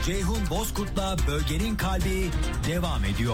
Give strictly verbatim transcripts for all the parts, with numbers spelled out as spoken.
Ceyhun Bozkurt'la Bölgenin Kalbi devam ediyor.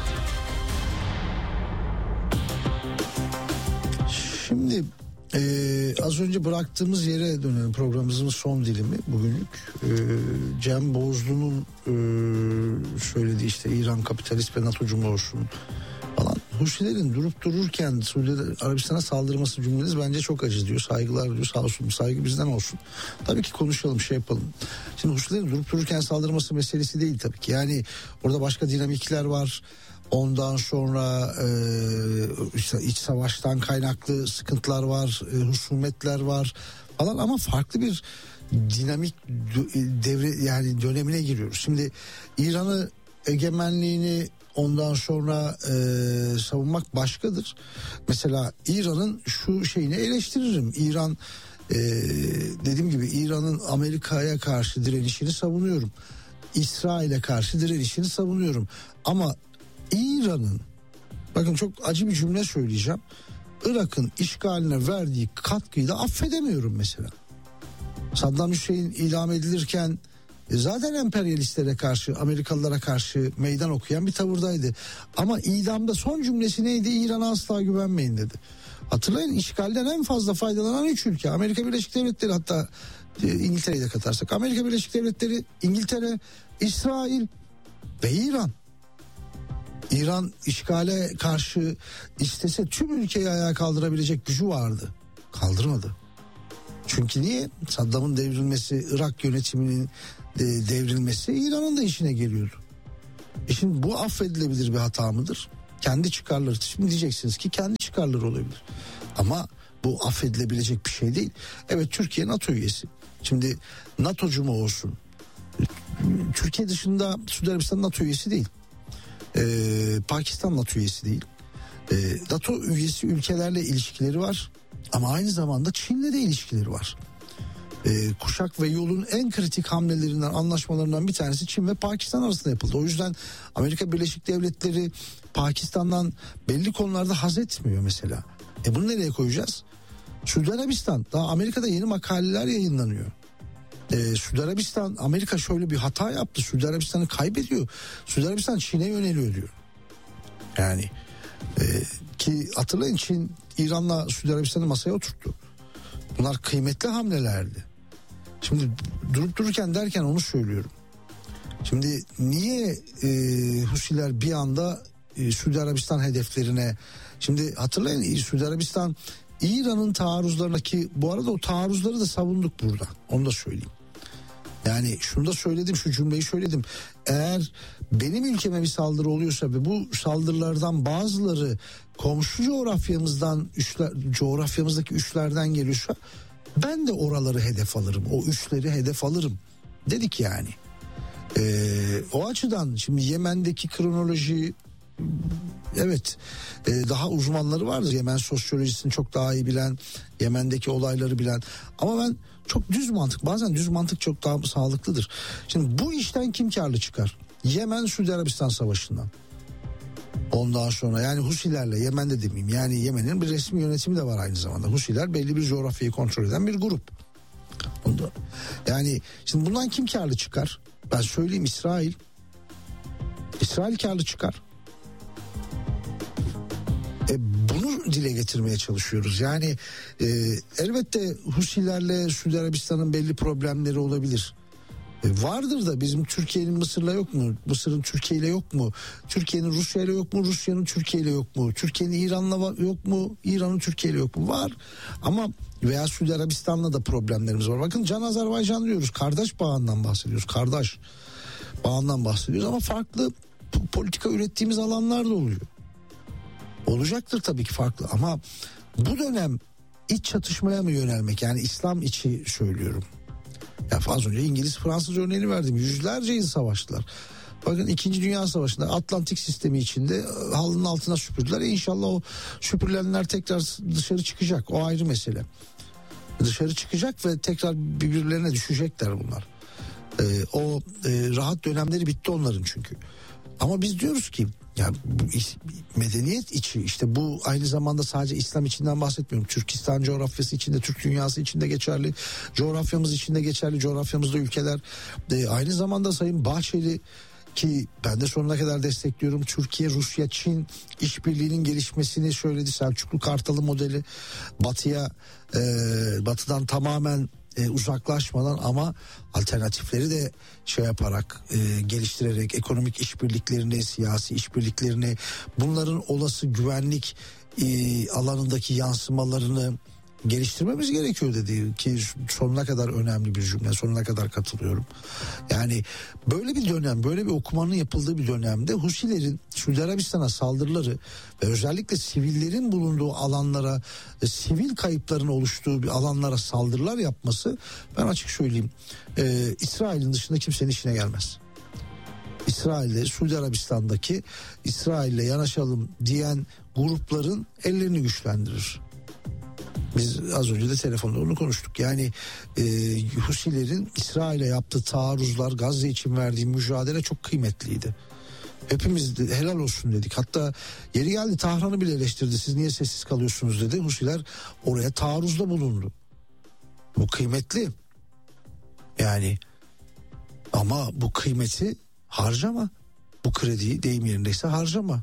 Şimdi e, az önce bıraktığımız yere dönelim, programımızın son dilimi bugünlük. E, Cem Bozlu'nun e, söylediği işte İran kapitalist ve NATO'cu mu olsun falan. Husilerin durup dururken Suudi Arabistan'a saldırması cümleniz bence çok acı diyor. Saygılar diyor, sağ olsun, saygı bizden olsun. Tabii ki konuşalım, şey yapalım. Şimdi Husilerin durup dururken saldırması meselesi değil tabii ki. Yani orada başka dinamikler var. Ondan sonra e, işte iç savaştan kaynaklı sıkıntılar var, e, husumetler var falan, ama farklı bir dinamik devre, yani dönemine giriyoruz. Şimdi İran'ı, egemenliğini ondan sonra e, savunmak başkadır. Mesela İran'ın şu şeyini eleştiririm. İran e, dediğim gibi İran'ın Amerika'ya karşı direnişini savunuyorum. İsrail'e karşı direnişini savunuyorum. Ama İran'ın, bakın çok acı bir cümle söyleyeceğim, Irak'ın işgaline verdiği katkıyı da affedemiyorum mesela. Saddam Hüseyin idam edilirken zaten emperyalistlere karşı, Amerikalılara karşı meydan okuyan bir tavırdaydı. Ama idamda son cümlesi neydi? İran'a asla güvenmeyin dedi. Hatırlayın, işgalden en fazla faydalanan üç ülke. Amerika Birleşik Devletleri, hatta İngiltere'yi de katarsak. Amerika Birleşik Devletleri, İngiltere, İsrail ve İran. İran işgale karşı istese tüm ülkeyi ayağa kaldırabilecek gücü vardı. Kaldırmadı. Çünkü niye? Saddam'ın devrilmesi, Irak yönetiminin devrilmesi İran'ın da işine geliyordu. E şimdi bu affedilebilir bir hata mıdır? Kendi çıkarları. Şimdi diyeceksiniz ki kendi çıkarları olabilir. Ama bu affedilebilecek bir şey değil. Evet, Türkiye NATO üyesi. Şimdi NATO'cu mu olsun? Türkiye dışında Suudi Arabistan NATO üyesi değil. Ee, Pakistan NATO üyesi değil. Ee, NATO üyesi ülkelerle ilişkileri var. Ama aynı zamanda Çin'le de ilişkileri var. Ee, Kuşak ve Yol'un en kritik hamlelerinden, anlaşmalarından bir tanesi Çin ve Pakistan arasında yapıldı. O yüzden Amerika Birleşik Devletleri Pakistan'dan belli konularda haz etmiyor mesela. E bunu nereye koyacağız? Suudi Arabistan. Daha Amerika'da yeni makaleler yayınlanıyor. Ee, Suudi Arabistan, Amerika şöyle bir hata yaptı. Suudi Arabistan'ı kaybediyor. Suudi Arabistan Çin'e yöneliyor diyor. Yani e, ki hatırlayın, Çin İran'la Suudi Arabistan'ı masaya oturttu. Bunlar kıymetli hamlelerdi. Şimdi durup dururken derken onu söylüyorum. Şimdi niye e, Husiler bir anda e, Suudi Arabistan hedeflerine, şimdi hatırlayın, Suudi Arabistan İran'ın taarruzlarına, ki bu arada o taarruzları da savunduk burada, onu da söyleyeyim. Yani şunu da söyledim, şu cümleyi söyledim. Eğer benim ülkeme bir saldırı oluyorsa ve bu saldırılardan bazıları komşu coğrafyamızdan, üsler, coğrafyamızdaki üslerden geliyorsa ben de oraları hedef alırım. O üsleri hedef alırım dedik yani. Ee, o açıdan şimdi Yemen'deki kronoloji, evet, e, daha uzmanları vardır. Yemen sosyolojisini çok daha iyi bilen, Yemen'deki olayları bilen. Ama ben çok düz mantık, bazen düz mantık çok daha sağlıklıdır. Şimdi bu işten kim karlı çıkar? Yemen Suudi Arabistan savaşından. Ondan sonra yani Husilerle, Yemen'de demeyeyim, yani Yemen'in bir resmi yönetimi de var aynı zamanda. Husiler belli bir coğrafyayı kontrol eden bir grup. Ondan, yani şimdi bundan kim karlı çıkar? Ben söyleyeyim, İsrail. İsrail karlı çıkar. E, bunu dile getirmeye çalışıyoruz. Yani e, elbette Husilerle Suudi Arabistan'ın belli problemleri olabilir. E, vardır da bizim Türkiye'nin Mısır'la yok mu? Mısır'ın Türkiye ile yok mu? Türkiye'nin Rusya ile yok mu? Rusya'nın Türkiye ile yok mu? Türkiye'nin İran'la yok mu? İran'ın Türkiye ile yok mu? Var. Ama veya Suudi Arabistan'la da problemlerimiz var. Bakın, Can Azerbaycan diyoruz. Kardeş bağından bahsediyoruz. Kardeş bağından bahsediyoruz ama farklı politika ürettiğimiz alanlar da oluyor. Olacaktır tabii ki farklı, ama bu dönem iç çatışmaya mı yönelmek, yani İslam içi söylüyorum. Ya az önce İngiliz Fransız örneğini verdim. Yüzlerce yıl savaştılar. Bakın İkinci Dünya Savaşı'nda Atlantik sistemi içinde halının altına süpürdüler. İnşallah o süpürülenler tekrar dışarı çıkacak. O ayrı mesele. Dışarı çıkacak ve tekrar birbirlerine düşecekler bunlar. Ee, o e, rahat dönemleri bitti onların çünkü. Ama biz diyoruz ki ya bu medeniyet içi, işte bu aynı zamanda sadece İslam içinden bahsetmiyorum. Türkistan coğrafyası içinde, Türk dünyası içinde geçerli, coğrafyamız içinde geçerli, coğrafyamızda ülkeler. E, aynı zamanda Sayın Bahçeli, ki ben de sonuna kadar destekliyorum, Türkiye, Rusya, Çin işbirliğinin gelişmesini söyledi. Selçuklu Kartalı modeli, batıya e, batıdan tamamen e, uzaklaşmadan ama alternatifleri de şey yaparak e, geliştirerek ekonomik işbirliklerini, siyasi işbirliklerini, bunların olası güvenlik e, alanındaki yansımalarını geliştirmemiz gerekiyor dedi, ki sonuna kadar önemli bir cümle, sonuna kadar katılıyorum. Yani böyle bir dönem, böyle bir okumanın yapıldığı bir dönemde Husilerin Suudi Arabistan'a saldırıları ve özellikle sivillerin bulunduğu alanlara, sivil kayıpların oluştuğu bir alanlara saldırılar yapması, ben açık söyleyeyim, e, İsrail'in dışında kimsenin işine gelmez. İsrail'de, Suudi Arabistan'daki İsrail'le yanaşalım diyen grupların ellerini güçlendirir. Biz az önce de telefonda onu konuştuk. Yani e, Husilerin İsrail'e yaptığı taarruzlar, Gazze için verdiği mücadele çok kıymetliydi. Hepimiz de helal olsun dedik. Hatta yeri geldi Tahran'ı bile eleştirdi. Siz niye sessiz kalıyorsunuz dedi. Husiler oraya taarruzda bulundu. Bu kıymetli. Yani ama bu kıymeti harcama. Bu krediyi deyim yerindeyse harcama.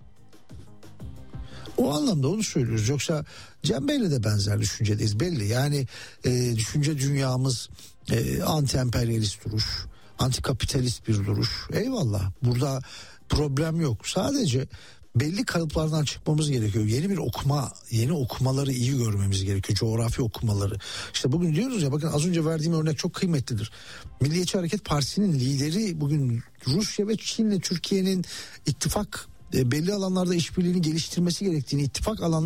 O anlamda onu söylüyoruz. Yoksa Cem Bey'le de benzer düşüncedeyiz belli. Yani e, düşünce dünyamız e, anti-emperyalist duruş, anti-kapitalist bir duruş. Eyvallah, burada problem yok. Sadece belli kalıplardan çıkmamız gerekiyor. Yeni bir okuma, yeni okumaları iyi görmemiz gerekiyor. Coğrafi okumaları. İşte bugün diyoruz ya, bakın az önce verdiğim örnek çok kıymetlidir. Milliyetçi Hareket Partisi'nin lideri bugün Rusya ve Çin'le Türkiye'nin ittifak, belli alanlarda işbirliğini geliştirmesi gerektiğini, ittifak alanlarında